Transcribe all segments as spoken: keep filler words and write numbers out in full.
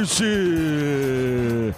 Peixe.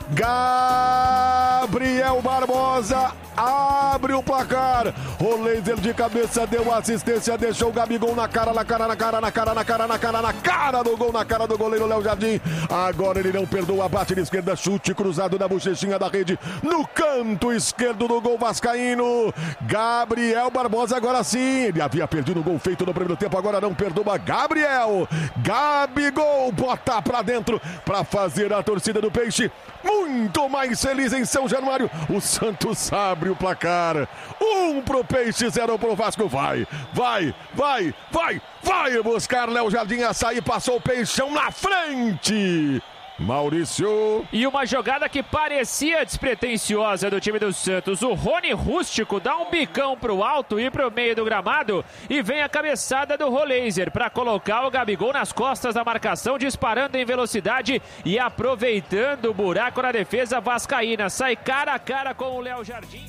Gabriel Barbosa abre o placar. O laser de cabeça deu assistência, deixou o Gabigol na cara, na cara, na cara, na cara, na cara, na cara, na cara do gol, na cara do goleiro Léo Jardim. Agora ele não perdoa, bate de esquerda, chute cruzado na bochechinha da rede, no canto esquerdo do gol vascaíno. Gabriel Barbosa agora sim, ele havia perdido o gol feito no primeiro tempo, agora não perdoa. Gabriel, Gabigol bota pra dentro pra fazer a torcida do Peixe muito mais feliz em São Januário. O Santos abre o placar. Um pro Peixe, zero pro Vasco. Vai, vai, vai, vai, vai buscar Léo Jardim. Açaí passou o Peixão na frente. Maurício. E uma jogada que parecia despretensiosa do time do Santos. O Rony Rústico dá um bicão pro alto e pro meio do gramado. E vem a cabeçada do Roleiser para colocar o Gabigol nas costas da marcação, disparando em velocidade e aproveitando o buraco na defesa vascaína. Sai cara a cara com o Léo Jardim.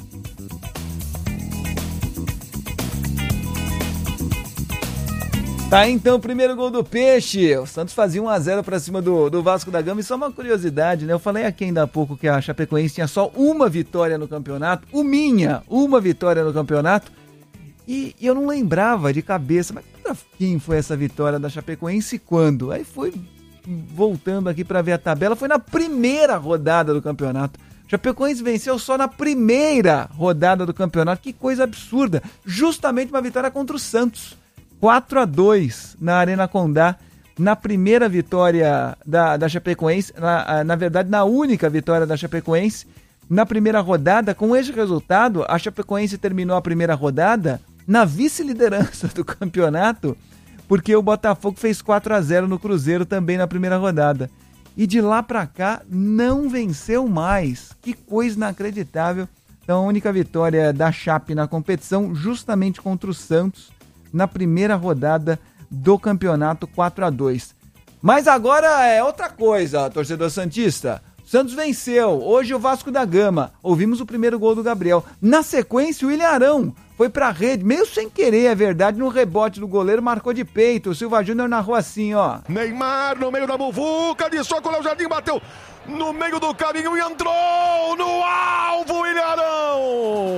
Tá, então, o primeiro gol do Peixe. O Santos fazia um a zero pra cima do, do Vasco da Gama. E só uma curiosidade, né? Eu falei aqui ainda há pouco que a Chapecoense tinha só uma vitória no campeonato. O minha, uma vitória no campeonato. E, e eu não lembrava de cabeça. Mas pra quem foi essa vitória da Chapecoense e quando? Aí foi voltando aqui pra ver a tabela. Foi na primeira rodada do campeonato. Chapecoense venceu só na primeira rodada do campeonato. Que coisa absurda. Justamente uma vitória contra o Santos. quatro a dois na Arena Condá, na primeira vitória da, da Chapecoense, na, na verdade na única vitória da Chapecoense, na primeira rodada. Com esse resultado, a Chapecoense terminou a primeira rodada na vice-liderança do campeonato, porque o Botafogo fez quatro a zero no Cruzeiro também na primeira rodada. E de lá pra cá não venceu mais. Que coisa inacreditável. Então a única vitória da Chape na competição, justamente contra o Santos, na primeira rodada do campeonato, quatro a dois. Mas agora é outra coisa, torcedor santista. O Santos venceu, hoje o Vasco da Gama. Ouvimos o primeiro gol do Gabriel. Na sequência, o William Arão foi pra rede, meio sem querer, é verdade, no rebote do goleiro, marcou de peito. O Silva Júnior narrou assim, ó. Neymar no meio da muvuca, de soco, o Léo Jardim bateu no meio do caminho e entrou no alvo, William Arão.